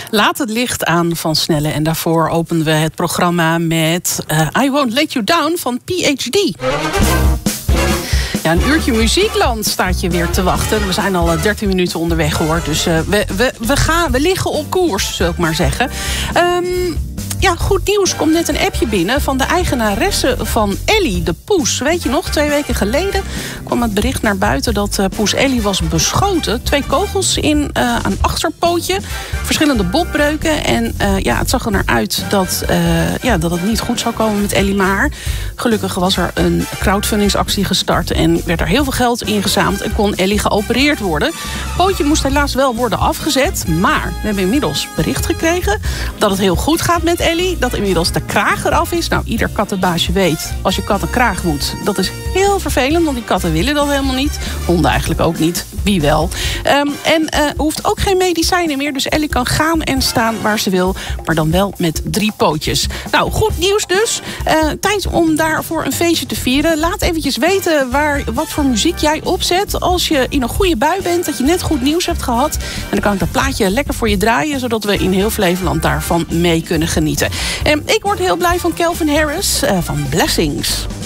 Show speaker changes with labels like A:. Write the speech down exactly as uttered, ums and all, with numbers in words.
A: Laat het licht aan van Snelle. En daarvoor openen we het programma met uh, I Won't Let You Down van P H D. Ja, een uurtje muziekland staat je weer te wachten. We zijn al dertien minuten onderweg, hoor. Dus uh, we, we, we, gaan, we liggen op koers, zou ik maar zeggen. Um, Ja, goed nieuws. Komt net een appje binnen van de eigenaresse van Ellie, de poes. Weet je nog, twee weken geleden kwam het bericht naar buiten dat uh, poes Ellie was beschoten. Twee kogels in uh, een achterpootje, verschillende botbreuken. En uh, ja, het zag er naar uit dat, uh, ja, dat het niet goed zou komen met Ellie. Maar gelukkig was er een crowdfundingsactie gestart en werd er heel veel geld ingezameld en kon Ellie geopereerd worden. Het pootje moest helaas wel worden afgezet, maar we hebben inmiddels bericht gekregen dat het heel goed gaat met Ellie, dat inmiddels de kraag eraf is. Nou, ieder kattenbaasje weet, als je kat een kraag moet, dat is heel vervelend, want die katten willen dat helemaal niet. Honden eigenlijk ook niet. Wie wel. Um, en uh, hoeft ook geen medicijnen meer, dus Ellie kan gaan en staan waar ze wil, maar dan wel met drie pootjes. Nou, goed nieuws dus. Uh, tijd om daarvoor een feestje te vieren. Laat eventjes weten waar, wat voor muziek jij opzet als je in een goede bui bent, dat je net goed nieuws hebt gehad. En dan kan ik dat plaatje lekker voor je draaien, zodat we in heel Flevoland daarvan mee kunnen genieten. En ik word heel blij van Calvin Harris uh, van Blessings.